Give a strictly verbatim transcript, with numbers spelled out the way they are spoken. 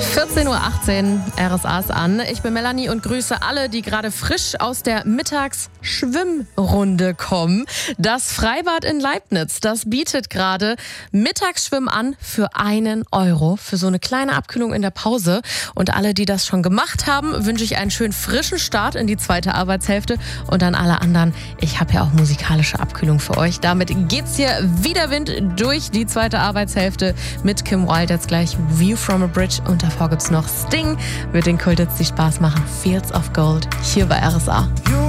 vierzehn Uhr achtzehn, R S A ist an. Ich bin Melanie und grüße alle, die gerade frisch aus der Mittagsschwimmrunde kommen. Das Freibad in Leibniz, das bietet gerade Mittagsschwimmen an für einen Euro. Für so eine kleine Abkühlung in der Pause. Und alle, die das schon gemacht haben, wünsche ich einen schönen frischen Start in die zweite Arbeitshälfte. Und an alle anderen, ich habe ja auch musikalische Abkühlung für euch. Damit geht's hier wieder Wind durch die zweite Arbeitshälfte mit Kim Wilde. Jetzt gleich View from a Bridge und davor gibt's noch Sting mit den Kulthits, die Spaß machen. Fields of Gold hier bei R S A.